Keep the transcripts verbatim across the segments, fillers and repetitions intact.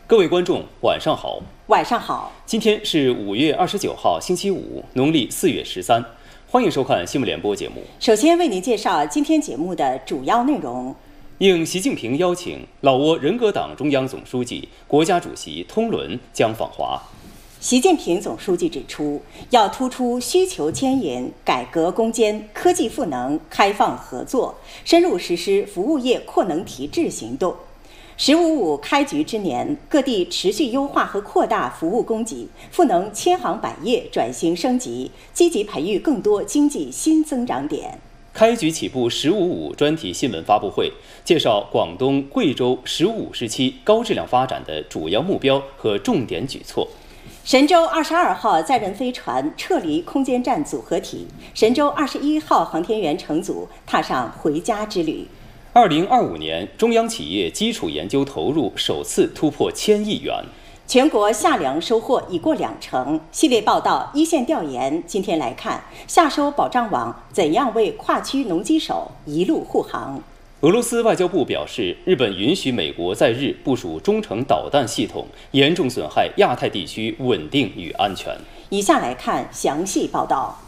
各位观众，晚上好。 晚上好。 今天是五月二十九号，星期五，农历四月十三。欢迎收看新闻联播节目。 首先为您介绍今天节目的主要内容。 应习近平邀请，老挝人格党中央总书记、国家主席通伦将访华。 习近平总书记指出，要突出需求牵引、改革攻坚、科技赋能、开放合作，深入实施服务业扩能提质行动。十五五开局之年，各地持续优化和扩大服务供给，赋能千行百业转型升级，积极培育更多经济新增长点。 开局起步十五五专题新闻发布会介绍广东、贵州“十五五”时期高质量发展的主要目标和重点举措。 神舟二十二号载人飞船撤离空间站组合体，神舟二十一号航天员乘组踏上回家之旅。 二零二五年，中央企业基础研究投入首次突破千亿元。 全国夏粮收获已过两成。系列报道一线调研，今天来看夏收保障网怎样为跨区农机手一路护航。 俄罗斯外交部表示，日本允许美国在日部署中程导弹系统，严重损害亚太地区稳定与安全。 以下来看详细报道。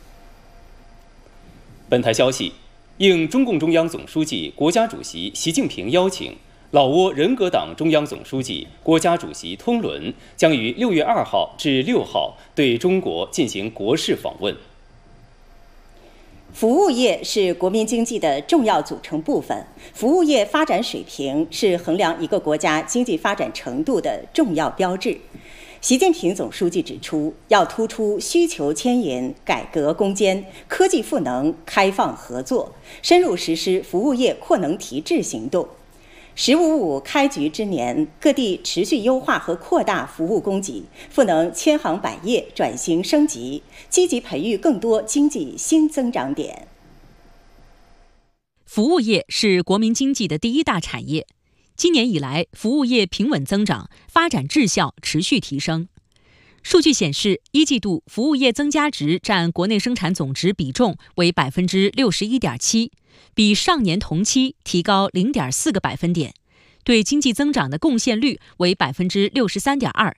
本台消息，应中共中央总书记、国家主席习近平邀请，老挝人格党中央总书记、国家主席通伦将于六月二号至六号对中国进行国事访问。 服务业是国民经济的重要组成部分，服务业发展水平是衡量一个国家经济发展程度的重要标志。习近平总书记指出，要突出需求牵引、改革攻坚、科技赋能、开放合作，深入实施服务业扩能提质行动。十五五开局之年，各地持续优化和扩大服务供给，赋能千行百业转型升级，积极培育更多经济新增长点。 服务业是国民经济的第一大产业。今年以来，服务业平稳增长，发展质效持续提升。数据显示，一季度服务业增加值占国内生产总值比重为百分之六十一点七，比上年同期提高零点四个百分点，对经济增长的贡献率为百分之六十三点二，